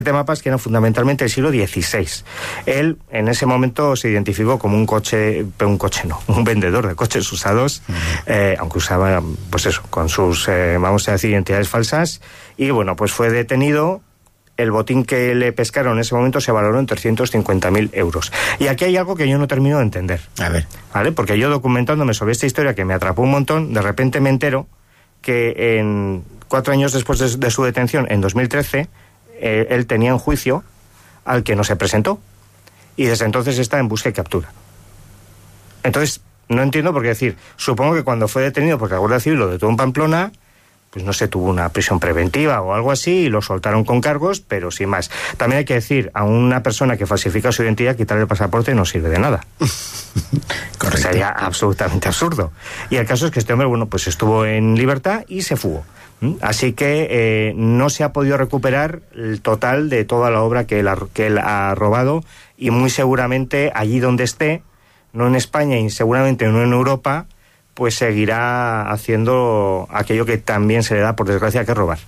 mapas que eran fundamentalmente del siglo XVI. Él en ese momento se identificó como un vendedor de coches usados, aunque usaba, pues eso, con sus, vamos a decir, identidades falsas, y bueno, pues fue detenido. El botín que le pescaron en ese momento se valoró en 350.000 euros. Y aquí hay algo que yo no termino de entender. A ver. ¿Vale? Porque yo documentándome sobre esta historia que me atrapó un montón, de repente me entero que 4 años después de su detención, en 2013, él tenía un juicio al que no se presentó y desde entonces está en busca y captura. Entonces, no entiendo por qué decir, supongo que cuando fue detenido, porque la Guardia Civil lo detuvo en Pamplona, pues no sé, tuvo una prisión preventiva o algo así y lo soltaron con cargos, pero sin más. También hay que decir, a una persona que falsifica su identidad, quitarle el pasaporte no sirve de nada. Correcto. Sería absolutamente absurdo. Y el caso es que este hombre, bueno, pues estuvo en libertad y se fugó. Así que no se ha podido recuperar el total de toda la obra que él ha robado, y muy seguramente allí donde esté, no en España y seguramente no en Europa, pues seguirá haciendo aquello que también se le da, por desgracia, que robar.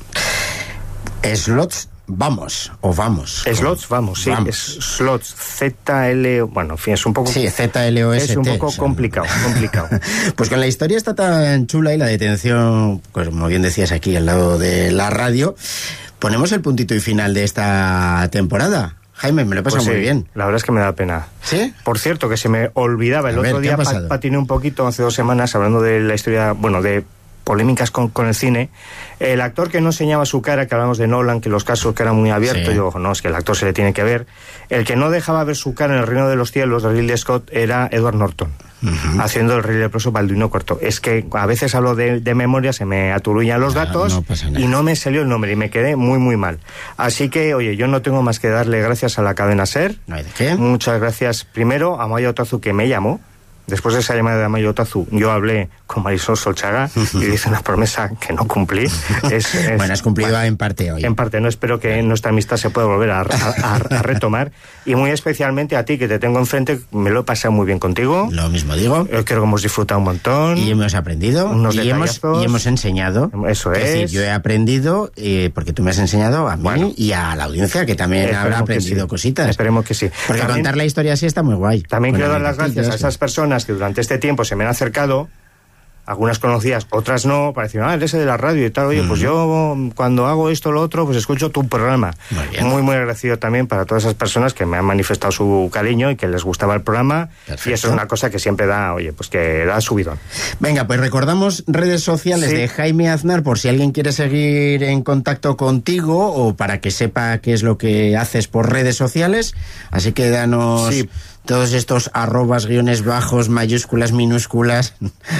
Slots, vamos. Slots, vamos, sí. Vamos. Es slots, ZL, bueno, en fin, es un poco... Sí, ZLOST. Es un poco complicado. Pues con la historia está tan chula y la detención, pues como bien decías aquí al lado de la radio, ponemos el puntito y final de esta temporada. Jaime, me lo he pasado muy bien. La verdad es que me da pena. ¿Sí? Por cierto, que se me olvidaba, el otro día patiné un poquito, hace 2 semanas, hablando de la historia, bueno, de polémicas con el cine. El actor que no enseñaba su cara, que hablamos de Nolan, que los casos que eran muy abiertos, sí. Yo, no, es que el actor se le tiene que ver. El que no dejaba ver su cara en El Reino de los Cielos, de Ridley Scott, era Edward Norton, haciendo el rey leproso Balduino IV. Es que a veces hablo de memoria, se me aturullan los datos, no pasa nada. Y no me salió el nombre y me quedé muy, muy mal. Así que, oye, yo no tengo más que darle gracias a la cadena SER. No hay de qué. Muchas gracias primero a Maya Otazu, que me llamó. Después de esa llamada de Maya Otazu, yo hablé con Marisol Solchaga y le hice una promesa que no cumplí. Bueno, has cumplido en parte hoy. En parte, no, espero que nuestra amistad se pueda volver a retomar. Y muy especialmente a ti, que te tengo enfrente, me lo he pasado muy bien contigo. Lo mismo digo. Creo que hemos disfrutado un montón. Y hemos aprendido. Y hemos enseñado. Eso es. Decir, yo he aprendido porque tú me has enseñado a mí y a la audiencia, que también habrá aprendido cositas. Esperemos que sí. Porque también, contar la historia así está muy guay. También quiero dar las gracias a esas personas que durante este tiempo se me han acercado, algunas conocidas, otras no, para decir, eres de la radio y tal. Oye, pues yo cuando hago esto o lo otro, pues escucho tu programa. Muy, muy agradecido también para todas esas personas que me han manifestado su cariño y que les gustaba el programa. Perfecto. Y eso es una cosa que siempre da, oye, pues que da subidón. Venga, pues recordamos redes sociales de Jaime Aznar, por si alguien quiere seguir en contacto contigo o para que sepa qué es lo que haces por redes sociales. Así que danos... Sí. Todos estos arrobas, guiones bajos, mayúsculas, minúsculas,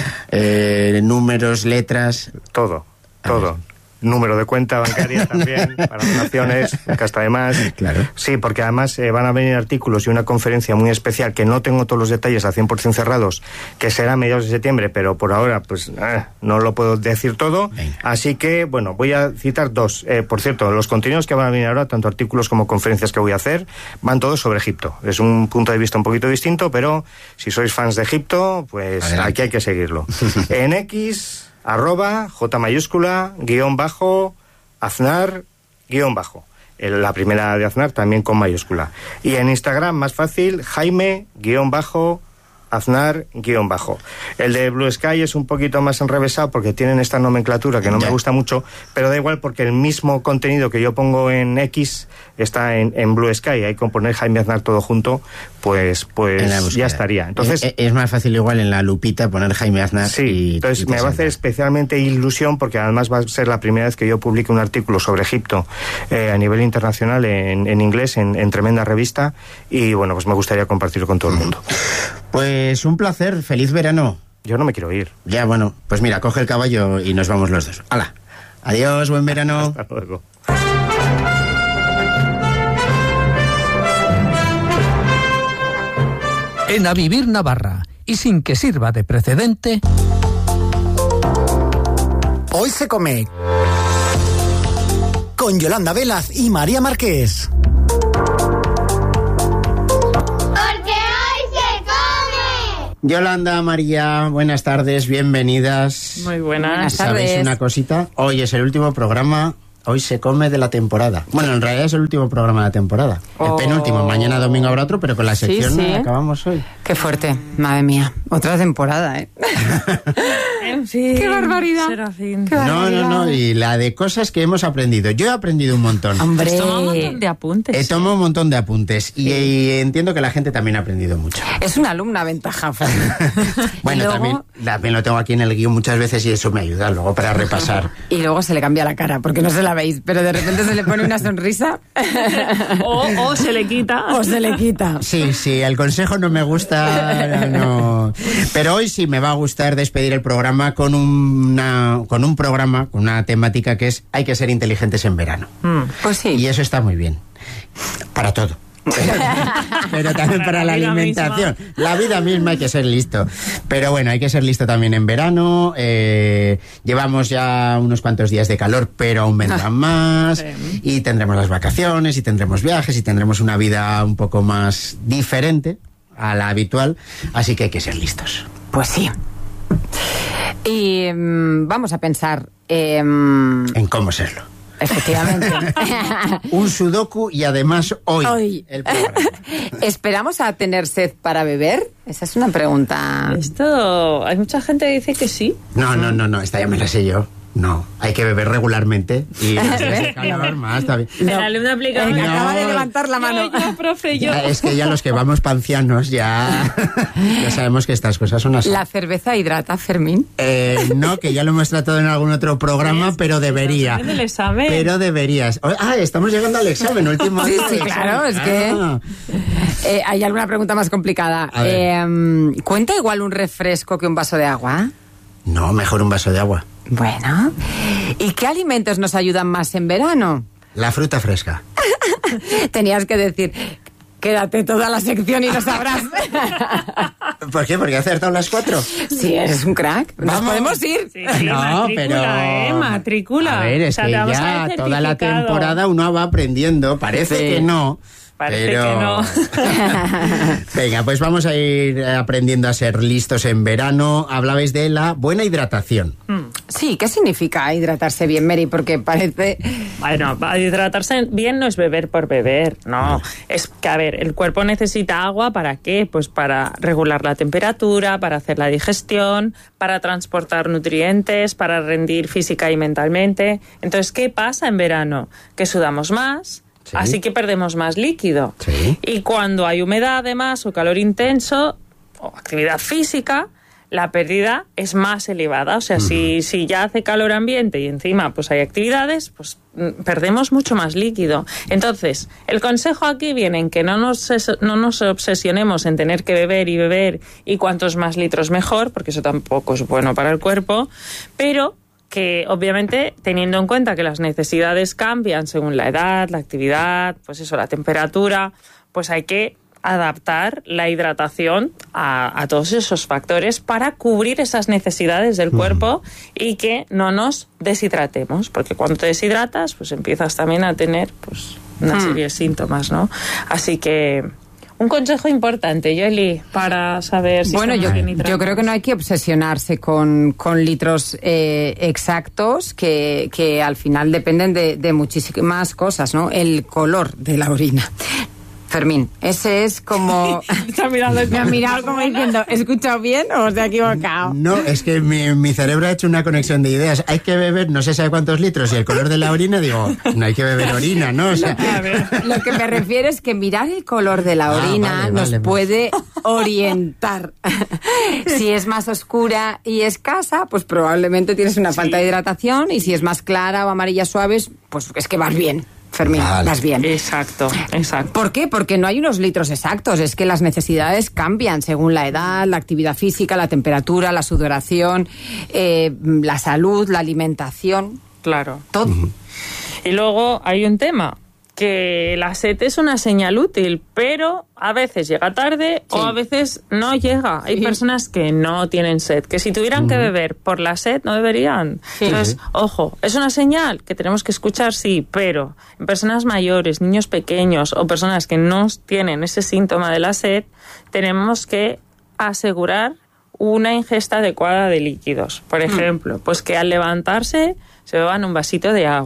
números, letras... Todo. Número de cuenta bancaria también, para donaciones, nunca está de más. Claro. Sí, porque además van a venir artículos y una conferencia muy especial, que no tengo todos los detalles a 100% cerrados, que será a mediados de septiembre, pero por ahora pues no lo puedo decir todo. Venga. Así que, bueno, voy a citar 2. Por cierto, los contenidos que van a venir ahora, tanto artículos como conferencias que voy a hacer, van todos sobre Egipto. Es un punto de vista un poquito distinto, pero si sois fans de Egipto, pues adelante. Aquí hay que seguirlo. En X... @J mayúscula _ Aznar _ la primera de Aznar también con mayúscula, y en Instagram más fácil, Jaime _ Aznar _ el de Blue Sky es un poquito más enrevesado porque tienen esta nomenclatura que no me gusta mucho, pero da igual porque el mismo contenido que yo pongo en X está en Blue Sky. Hay que poner Jaime Aznar todo junto, pues ya estaría. Entonces es más fácil igual en la lupita poner Jaime Aznar. Sí, entonces me va a hacer especialmente ilusión porque además va a ser la primera vez que yo publique un artículo sobre Egipto a nivel internacional en inglés, en tremenda revista, y bueno, pues me gustaría compartirlo con todo el mundo. Pues un placer, feliz verano. Yo no me quiero ir. Ya, bueno, pues mira, coge el caballo y nos vamos los dos. ¡Hala! Adiós, buen verano. Hasta luego. En A Vivir Navarra, y sin que sirva de precedente... Hoy se come con Yolanda Velaz y María Márquez. Yolanda, María, buenas tardes, bienvenidas. Muy buenas tardes. ¿Sabéis una cosita? Hoy es el último programa Hoy se come de la temporada. Bueno, en realidad es el último programa de la temporada. El penúltimo. Mañana domingo habrá otro, pero con la sección acabamos hoy. Qué fuerte, madre mía. Otra temporada, ¿eh? Sí, ¡Qué barbaridad! Serafín. ¡Qué barbaridad! No. Y la de cosas que hemos aprendido. Yo he aprendido un montón. Hombre, Toma un montón de apuntes. He tomado un montón de apuntes. Y entiendo que la gente también ha aprendido mucho. es una alumna ventaja. Bueno, Y luego- también lo tengo aquí en el guión muchas veces y eso me ayuda luego para repasar. Y luego se le cambia la cara, porque no se la veis, pero de repente se le pone una sonrisa O se le quita. o se le quita. Sí, el consejo no me gusta, no. Pero hoy sí me va a gustar despedir el programa con un programa, con una temática que es hay que ser inteligentes en verano. Pues sí. Y eso está muy bien. Para todo. Pero también para la vida alimentación. La vida misma hay que ser listo. Pero bueno, hay que ser listo también en verano. Llevamos ya unos cuantos días de calor, pero aún vendrán más. Y tendremos las vacaciones, y tendremos viajes, y tendremos una vida un poco más diferente a la habitual. Así que hay que ser listos. Pues sí. Y vamos a pensar... En cómo serlo. efectivamente. Un sudoku y además hoy. Hoy. El programa. ¿Esperamos a tener sed para beber? Esa es una pregunta. Esto, hay mucha gente que dice que sí. No, esta ya me la sé yo. No, hay que beber regularmente y más de calor, más también. El alumno aplicado. Venga, No. acaba de levantar la mano. Yo, profe, yo. Ya, es que ya los que vamos pancianos ya sabemos que estas cosas son así. ¿La cerveza hidrata, Fermín? No, que ya lo hemos tratado en algún otro programa, pero debería. Estamos en el examen. Pero deberías. Estamos llegando al examen, último Sí, año sí, del claro, examen. es que... ¿Hay alguna pregunta más complicada? A ver. ¿Cuenta igual un refresco que un vaso de agua? No, mejor un vaso de agua. Bueno. ¿Y qué alimentos nos ayudan más en verano? La fruta fresca. Tenías que decir, quédate toda la sección y lo sabrás. ¿Por qué? ¿Porque he acertado las 4? Sí, eres un crack. Nos Vamos. podemos ir. Sí, matrícula, matrícula. A ver, es O sea, que te vamos a ya dar toda la certificado. temporada uno va aprendiendo. Parece Sí. que no. Parece pero... que no. Venga, pues vamos a ir aprendiendo a ser listos en verano. Hablabais de la buena hidratación. Sí, ¿qué significa hidratarse bien, Mary? Porque parece... Bueno, hidratarse bien no es beber por beber, no. Es que, a ver, el cuerpo necesita agua, ¿para qué? Pues para regular la temperatura, para hacer la digestión, para transportar nutrientes, para rendir física y mentalmente. Entonces, ¿qué pasa en verano? Que sudamos más, Sí. así que perdemos más líquido. Sí. Y cuando hay humedad, además, o calor intenso, o actividad física, la pérdida es más elevada. O sea, si ya hace calor ambiente y encima pues hay actividades, pues perdemos mucho más líquido. Entonces, el consejo aquí viene en que no nos obsesionemos en tener que beber y cuantos más litros mejor, porque eso tampoco es bueno para el cuerpo, pero que obviamente teniendo en cuenta que las necesidades cambian según la edad, la actividad, pues eso, la temperatura, pues hay que adaptar la hidratación a todos esos factores para cubrir esas necesidades del cuerpo y que no nos deshidratemos, porque cuando te deshidratas pues empiezas también a tener pues una serie de síntomas, ¿no? Así que un consejo importante, Yoli, para saber si Bueno, estamos bien yo hidratados. creo que no hay que obsesionarse con litros exactos que al final dependen de muchísimas cosas, ¿no? El color de la orina. Fermín, ese es como... Está mirando Me ha mirado como diciendo, ¿he escuchado bien o se ha equivocado? No, es que mi cerebro ha hecho una conexión de ideas. Hay que beber no se sabe cuántos litros y el color de la orina, digo, no hay que beber orina, ¿no? O sea, Lo que me refiero es que mirar el color de la orina vale, nos vale. puede orientar. Si es más oscura y escasa, pues probablemente tienes una falta de hidratación, y si es más clara o amarilla suaves, pues es que vas bien, Fermín, Vale. vas bien. Exacto. ¿Por qué? Porque no hay unos litros exactos, es que las necesidades cambian según la edad, la actividad física, la temperatura, la sudoración, la salud, la alimentación, Claro. todo. Y luego hay un tema, que la sed es una señal útil, pero a veces llega tarde o a veces no llega. Hay personas que no tienen sed, que si tuvieran que beber por la sed no beberían. Entonces, ojo, es una señal que tenemos que escuchar, sí, pero en personas mayores, niños pequeños o personas que no tienen ese síntoma de la sed, tenemos que asegurar una ingesta adecuada de líquidos. Por ejemplo, pues que al levantarse se beban un vasito de agua.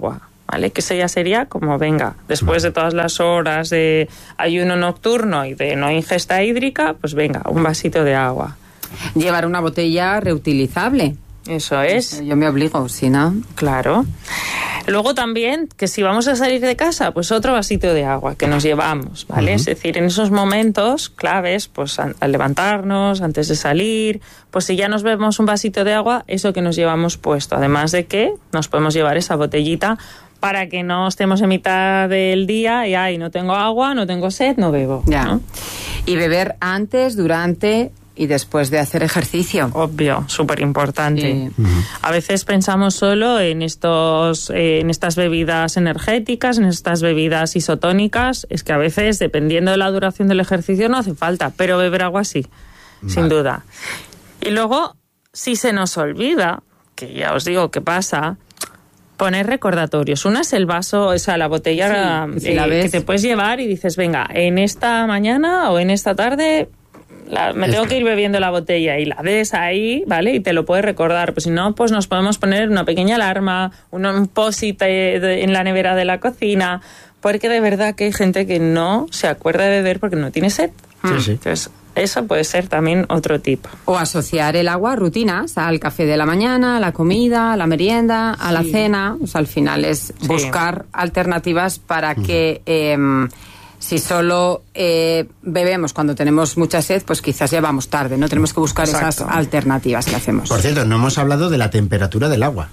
¿vale? Que ese ya sería como, venga, después de todas las horas de ayuno nocturno y de no ingesta hídrica, pues venga, un vasito de agua. Llevar una botella reutilizable. Eso es. Yo me obligo, si no. Claro. Luego también, que si vamos a salir de casa, pues otro vasito de agua que nos llevamos, ¿vale? Es decir, en esos momentos claves, pues al levantarnos, antes de salir, pues si ya nos bebemos un vasito de agua, eso que nos llevamos puesto. Además de que nos podemos llevar esa botellita para que no estemos en mitad del día y, ay, no tengo agua, no tengo sed, no bebo. Ya. ¿No? Y beber antes, durante y después de hacer ejercicio. Obvio, súper importante. Sí. A veces pensamos solo en estas bebidas energéticas, en estas bebidas isotónicas. Es que a veces, dependiendo de la duración del ejercicio, no hace falta, pero beber agua sí, sin duda. Y luego, si se nos olvida, que ya os digo que pasa, poner recordatorios. Una es el vaso, o sea, la botella si la ves, que te puedes llevar y dices, venga, en esta mañana o en esta tarde me tengo que ir bebiendo la botella, y la ves ahí, ¿vale? Y te lo puedes recordar. Pues si no, pues nos podemos poner una pequeña alarma, un post-it en la nevera de la cocina, porque de verdad que hay gente que no se acuerda de beber porque no tiene sed. Sí. Entonces, eso puede ser también otro tip. O asociar el agua a rutinas, al café de la mañana, a la comida, a la merienda, a la cena. O sea, al final es buscar alternativas para que... si solo bebemos cuando tenemos mucha sed, pues quizás ya vamos tarde, ¿no? Tenemos que buscar esas alternativas que hacemos. Por cierto, no hemos hablado de la temperatura del agua.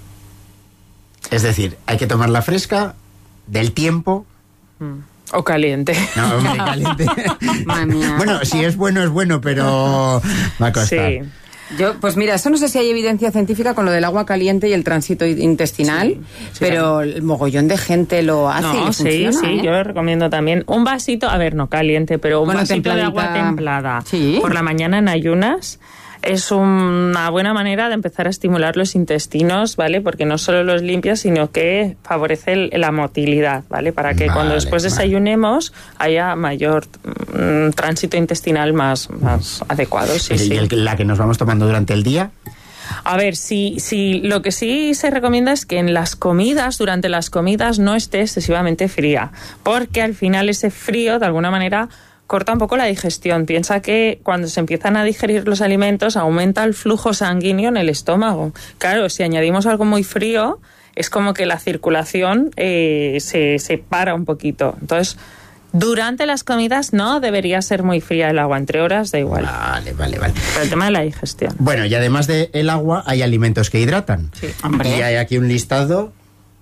Es decir, hay que tomarla fresca, del tiempo... O caliente. No, hombre, caliente. Madre mía. Bueno, si es bueno, pero va a costar. Sí. Yo, pues mira, eso no sé si hay evidencia científica con lo del agua caliente y el tránsito intestinal, pero el mogollón de gente lo hace y funciona, sí, yo lo recomiendo también. Un vasito, a ver, no caliente, pero un vasito de agua templada por la mañana en ayunas es una buena manera de empezar a estimular los intestinos, ¿vale? Porque no solo los limpia, sino que favorece la motilidad, ¿vale? Para que cuando después desayunemos haya mayor tránsito intestinal más adecuado. ¿Y la que nos vamos tomando durante el día? A ver, si lo que sí se recomienda es que en las comidas, durante las comidas, no esté excesivamente fría, porque al final ese frío, de alguna manera, corta un poco la digestión. Piensa que cuando se empiezan a digerir los alimentos aumenta el flujo sanguíneo en el estómago. Claro, si añadimos algo muy frío, es como que la circulación se para un poquito. Entonces, durante las comidas no debería ser muy fría el agua. Entre horas da igual. Vale. Pero el tema de la digestión. Bueno, y además del agua hay alimentos que hidratan. Sí, hombre. Y hay aquí un listado...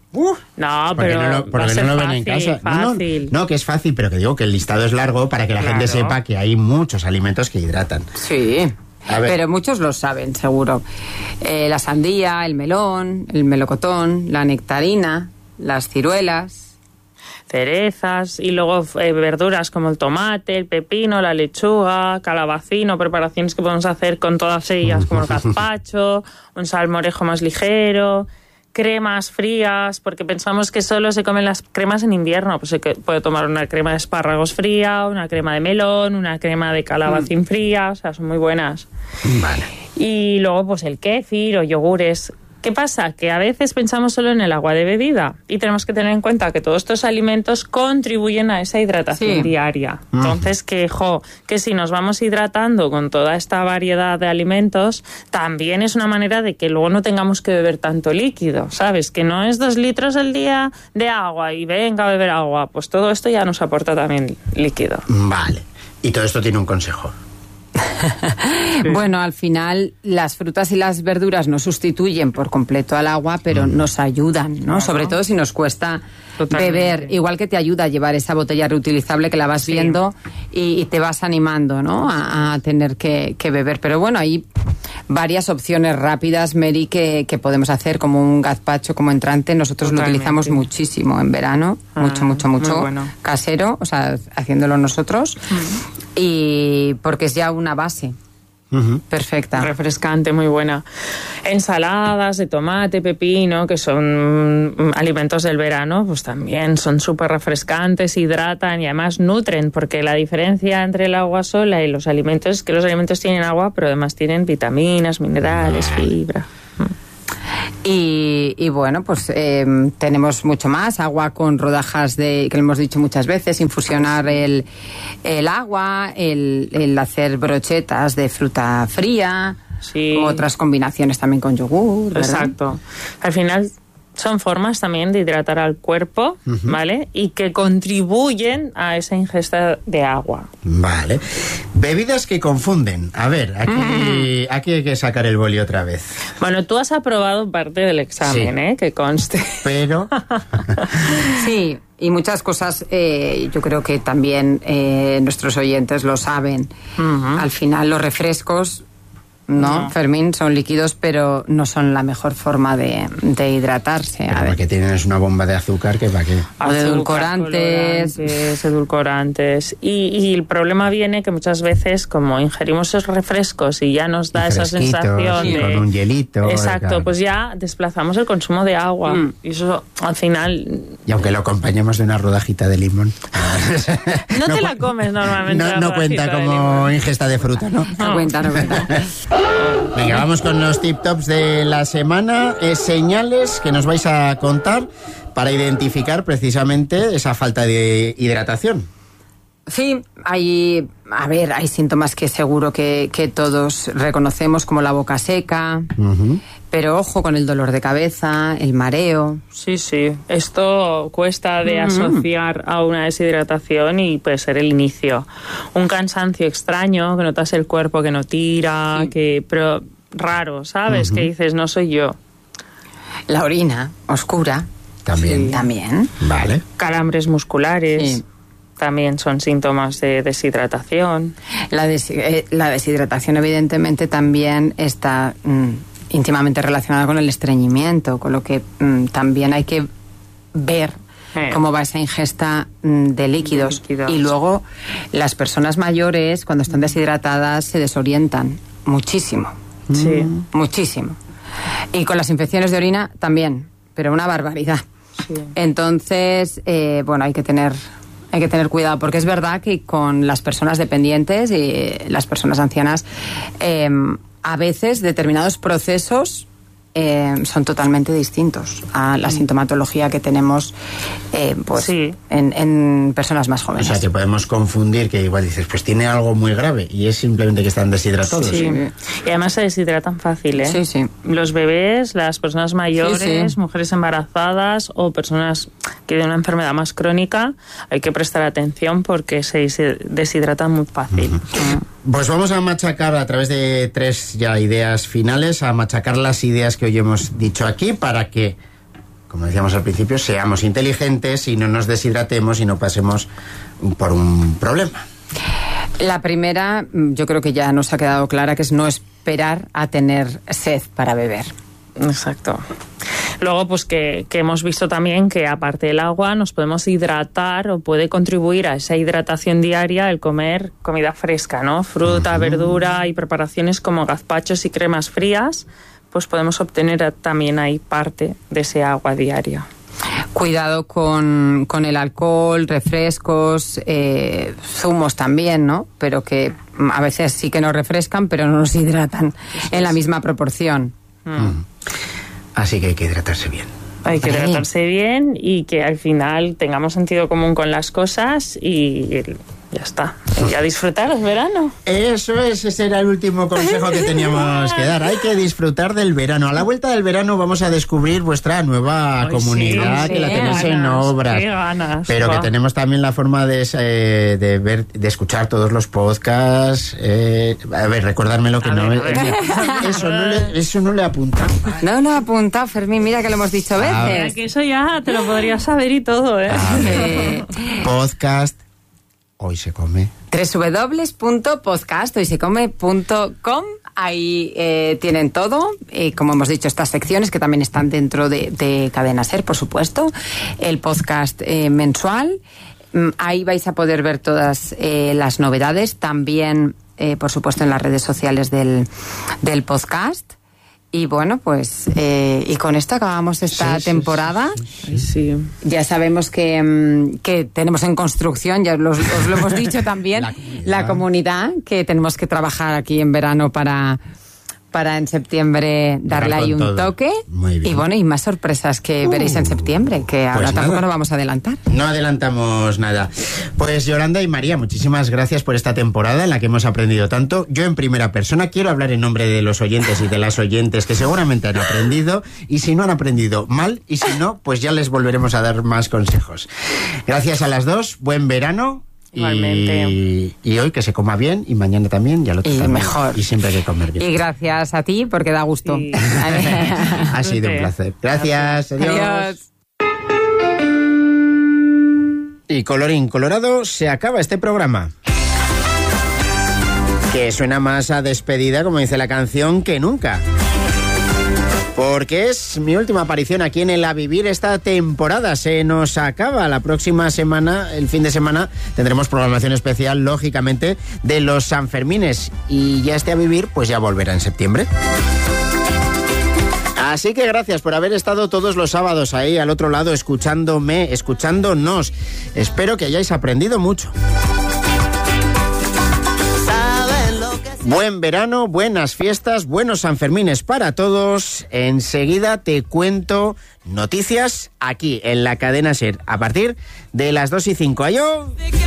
No, pero porque no lo ven en casa. Fácil. No, que es fácil, pero que digo que el listado es largo para que la gente sepa que hay muchos alimentos que hidratan. Sí, pero muchos lo saben, seguro. La sandía, el melón, el melocotón, la nectarina, las ciruelas, cerezas, y luego verduras como el tomate, el pepino, la lechuga, calabacín, o preparaciones que podemos hacer con todas ellas, como el gazpacho, un salmorejo más ligero, cremas frías, porque pensamos que solo se comen las cremas en invierno. Pues se puede tomar una crema de espárragos fría, una crema de melón, una crema de calabacín fría, o sea, son muy buenas. Vale. Y luego pues el kéfir o yogures. ¿Qué pasa? Que a veces pensamos solo en el agua de bebida y tenemos que tener en cuenta que todos estos alimentos contribuyen a esa hidratación diaria. Entonces, que si nos vamos hidratando con toda esta variedad de alimentos, también es una manera de que luego no tengamos que beber tanto líquido, ¿sabes? Que no es 2 litros al día de agua y venga a beber agua. Pues todo esto ya nos aporta también líquido. Vale. Y todo esto tiene un consejo. Bueno, al final las frutas y las verduras no sustituyen por completo al agua, pero nos ayudan, ¿no? Sobre todo si nos cuesta beber, igual que te ayuda a llevar esa botella reutilizable que la vas viendo y te vas animando, ¿no? A tener que beber. Pero bueno, hay varias opciones rápidas, Mary, que podemos hacer, como un gazpacho como entrante. Nosotros lo utilizamos muchísimo en verano, mucho, bueno. Casero, o sea, haciéndolo nosotros. Y porque es ya una base perfecta. Refrescante, muy buena. Ensaladas de tomate, pepino, que son alimentos del verano, pues también son súper refrescantes, hidratan y además nutren, porque la diferencia entre el agua sola y los alimentos es que los alimentos tienen agua, pero además tienen vitaminas, minerales, fibra. Y bueno, pues tenemos mucho más. Agua con rodajas que lo hemos dicho muchas veces, infusionar el agua, el hacer brochetas de fruta fría, otras combinaciones también con yogur, ¿verdad? Exacto. Al final son formas también de hidratar al cuerpo, ¿vale? Y que contribuyen a esa ingesta de agua. Vale. Bebidas que confunden. A ver, aquí hay que sacar el boli otra vez. Bueno, tú has aprobado parte del examen, que conste. Pero... Sí, y muchas cosas yo creo que también nuestros oyentes lo saben. Al final los refrescos... No, Fermín, son líquidos, pero no son la mejor forma de hidratarse. Pero porque tienes una bomba de azúcar, que para qué. O de edulcorantes. Edulcorantes. Y el problema viene que muchas veces, como ingerimos esos refrescos y ya nos da esa sensación de... con un hielito. Exacto, claro. pues ya desplazamos el consumo de agua. Y eso, al final... Y aunque lo acompañemos de una rodajita de limón. No te la comes normalmente. No cuenta como ingesta de fruta, ¿no? No cuenta. Venga, vamos con los tip tops de la semana. Señales que nos vais a contar para identificar precisamente esa falta de hidratación. Sí, hay síntomas que seguro que todos reconocemos, como la boca seca, pero ojo con el dolor de cabeza, el mareo. Sí, esto cuesta de asociar a una deshidratación y puede ser el inicio. Un cansancio extraño, que notas el cuerpo que no tira, pero raro, ¿sabes? Que dices, no soy yo. La orina oscura. También. También. Vale. Calambres musculares. Sí. También son síntomas de deshidratación. La deshidratación, evidentemente, también está íntimamente relacionada con el estreñimiento, con lo que también hay que ver cómo va esa ingesta de líquidos. Y luego, las personas mayores, cuando están deshidratadas, se desorientan muchísimo. Sí. Muchísimo. Y con las infecciones de orina también, pero una barbaridad. Sí. Entonces, bueno, hay que tener cuidado, porque es verdad que con las personas dependientes y las personas ancianas, a veces determinados procesos son totalmente distintos a la sintomatología que tenemos en personas más jóvenes. O sea, que podemos confundir, que igual dices, pues tiene algo muy grave y es simplemente que están deshidratados. Sí. Y además se deshidratan fácil, ¿eh? Sí. Los bebés, las personas mayores, mujeres embarazadas o personas que tienen una enfermedad más crónica, hay que prestar atención porque se deshidratan muy fácil. Pues vamos a machacar a través de 3 ya ideas finales, a machacar las ideas que hoy hemos dicho aquí para que, como decíamos al principio, seamos inteligentes y no nos deshidratemos y no pasemos por un problema. La primera, yo creo que ya nos ha quedado clara, que es no esperar a tener sed para beber. Exacto. Luego, pues que hemos visto también que aparte del agua nos podemos hidratar o puede contribuir a esa hidratación diaria el comer comida fresca, ¿no? Fruta, verdura y preparaciones como gazpachos y cremas frías, pues podemos obtener también ahí parte de ese agua diaria. Cuidado con el alcohol, refrescos, zumos también, ¿no? Pero que a veces sí que nos refrescan, pero no nos hidratan en la misma proporción. Así que hay que hidratarse bien. Hay que hidratarse bien y que al final tengamos sentido común con las cosas y ya está. Y a disfrutar el verano. Eso es, ese era el último consejo que teníamos que dar. Hay que disfrutar del verano. A la vuelta del verano vamos a descubrir vuestra nueva comunidad, que la tenéis en obras. Qué ganas. Pero que tenemos también la forma de ver, de escuchar todos los podcasts. A ver, recordármelo que eso no le he apuntado. No lo he apuntado, Fermín, mira que lo hemos dicho veces. Mira, que eso ya te lo podrías saber y todo, ¿eh? Podcast Hoy se come. www.podcasthoysecome.com. Ahí tienen todo. Como hemos dicho, estas secciones que también están dentro de Cadena SER, por supuesto. El podcast mensual. Ahí vais a poder ver todas las novedades. También, por supuesto, en las redes sociales del podcast. Y bueno, pues y con esto acabamos esta temporada. Sí. Ya sabemos que tenemos en construcción, ya os lo hemos dicho también, la comunidad, que tenemos que trabajar aquí en verano para para en septiembre darle ahí un toque. Muy bien. Y bueno, y más sorpresas que veréis en septiembre, que ahora pues tampoco nada. nos vamos a adelantar. No adelantamos nada. Pues Yolanda y María, muchísimas gracias por esta temporada en la que hemos aprendido tanto. Yo en primera persona quiero hablar en nombre de los oyentes y de las oyentes que seguramente han aprendido, y si no han aprendido, mal, y si no, pues ya les volveremos a dar más consejos. Gracias a las dos, buen verano. Igualmente. Y hoy que se coma bien, y mañana también, y al otro Y también. mejor. Y siempre hay que comer bien. Y gracias a ti, porque da gusto. Sí. Ha sido un placer. Gracias. Adiós. Adiós. Y colorín colorado, se acaba este programa. Que suena más a despedida, como dice la canción, que nunca. Porque es mi última aparición aquí en El A Vivir esta temporada. Se nos acaba la próxima semana, el fin de semana, tendremos programación especial, lógicamente, de los Sanfermines. Y ya este A Vivir, pues ya volverá en septiembre. Así que gracias por haber estado todos los sábados ahí al otro lado, escuchándome, escuchándonos. Espero que hayáis aprendido mucho. Buen verano, buenas fiestas, buenos Sanfermines para todos. Enseguida te cuento noticias aquí en la cadena SER a partir de las 2:05. ¡Adiós!